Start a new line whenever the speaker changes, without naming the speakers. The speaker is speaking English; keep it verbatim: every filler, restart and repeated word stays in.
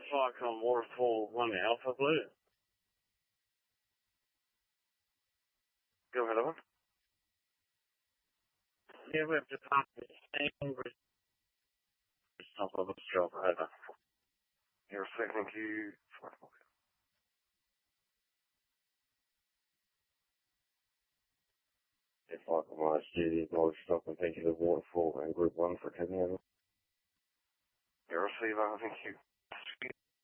Falcon Waterfall one Alpha Blue. Go ahead, over. Yeah, we have to talk the same top of the stroke, over. You're second Q. If I can manage to do the acknowledge stop and thank you to Waterfall and Group one for taking over. Your receiver, thank you.